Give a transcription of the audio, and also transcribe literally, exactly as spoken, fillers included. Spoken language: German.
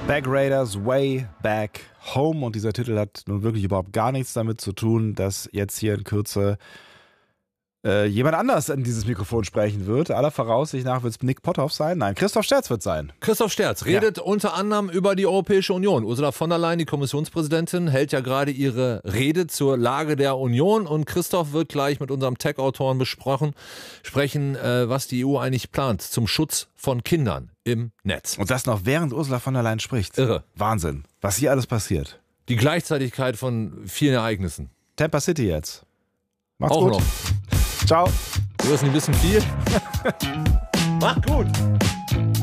Back Raiders Way Back Home. Und dieser Titel hat nun wirklich überhaupt gar nichts damit zu tun, dass jetzt hier in Kürze äh, jemand anders in dieses Mikrofon sprechen wird. Aller Voraussicht nach wird es Nick Potthoff sein. Nein, Christoph Sterz wird sein. Christoph Sterz redet ja. unter anderem über die Europäische Union. Ursula von der Leyen, die Kommissionspräsidentin, hält ja gerade ihre Rede zur Lage der Union. Und Christoph wird gleich mit unserem Tech-Autoren besprochen, sprechen, äh, was die E U eigentlich plant zum Schutz von Kindern im Netz. Und das noch während Ursula von der Leyen spricht. Irre. Wahnsinn, was hier alles passiert. Die Gleichzeitigkeit von vielen Ereignissen. Tampa City jetzt. Macht's Auch gut. noch. Ciao. Du wirst ein bisschen viel. Macht gut.